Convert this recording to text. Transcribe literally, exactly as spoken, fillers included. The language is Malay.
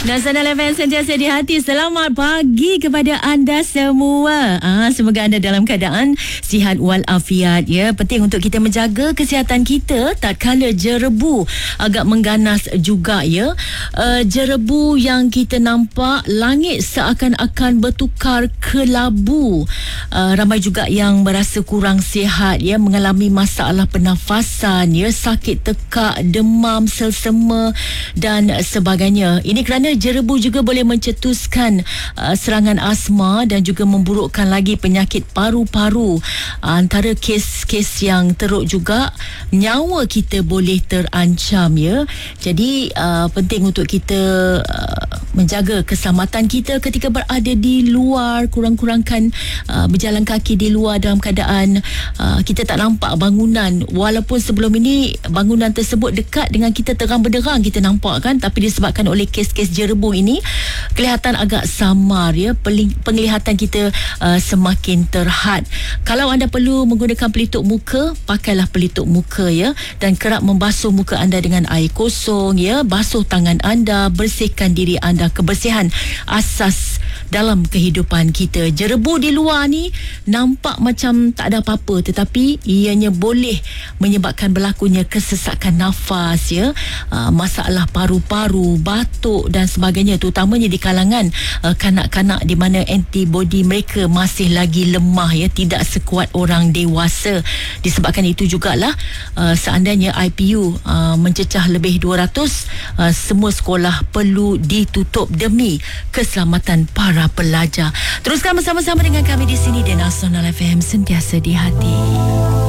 Nasional F M sentiasa di hati. Selamat pagi kepada anda semua. Ah, semoga anda dalam keadaan sihat walafiat ya. Penting untuk kita menjaga kesihatan kita tak kala jerebu agak mengganas juga ya. Uh, jerebu yang kita nampak, langit seakan-akan bertukar kelabu. Uh, ramai juga yang merasa kurang sihat ya, mengalami masalah pernafasan ya, sakit tekak, demam, selsema dan sebagainya. Ini kerana jerebu juga boleh mencetuskan uh, serangan asma dan juga memburukkan lagi penyakit paru-paru. Uh, antara kes-kes yang teruk juga, nyawa kita boleh terancam ya. Jadi uh, penting untuk kita uh, menjaga keselamatan kita ketika berada di luar, kurang-kurangkan uh, berjalan kaki di luar dalam keadaan uh, kita tak nampak bangunan. Walaupun sebelum ini bangunan tersebut dekat dengan kita, terang benderang kita nampak kan, tapi disebabkan oleh kes-kes jerebu ini kelihatan agak samar ya, penglihatan kita uh, semakin terhad. Kalau anda perlu menggunakan pelitup muka, pakailah pelitup muka ya, dan kerap membasuh muka anda dengan air kosong ya, basuh tangan anda, bersihkan diri anda. Kebersihan asas dalam kehidupan kita. Jerebu di luar ni nampak macam tak ada apa-apa, tetapi ianya boleh menyebabkan berlakunya kesesakan nafas ya, uh, masalah paru-paru, batuk dan sebagainya, terutamanya di kalangan uh, kanak-kanak di mana antibody mereka masih lagi lemah ya, tidak sekuat orang dewasa. Disebabkan itu jugalah uh, seandainya I P U uh, mencecah lebih dua ratus, uh, semua sekolah perlu ditutup demi keselamatan para pelajar. Teruskan bersama-sama dengan kami di sini di Nasional F M, sentiasa di hati.